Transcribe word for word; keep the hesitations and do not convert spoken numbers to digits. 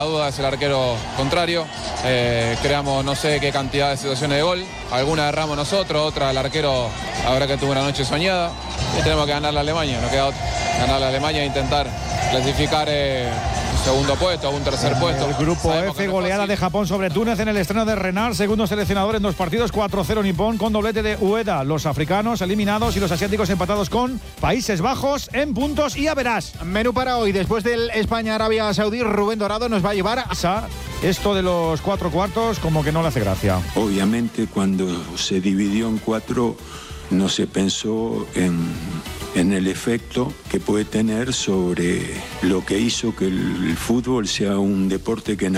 La duda es el arquero contrario, eh, creamos no sé qué cantidad de situaciones de gol, alguna erramos nosotros, otra el arquero habrá que tuvo una noche soñada y tenemos que ganar la Alemania, no queda otra, ganar la Alemania e intentar clasificar eh, un segundo puesto, un tercer puesto. El grupo Sabemos F, no goleada de Japón sobre Túnez en el estreno de Renard, segundo seleccionador en dos partidos, cuatro cero Nippon con doblete de Ueda. Los africanos eliminados y los asiáticos empatados con Países Bajos en puntos y a verás. Menú para hoy, después del España-Arabia Saudí, Rubén Dorado nos va a llevar a... Esto de los cuatro cuartos como que no le hace gracia. Obviamente cuando se dividió en cuatro no se pensó en, en el efecto que puede tener sobre lo que hizo que el fútbol sea un deporte que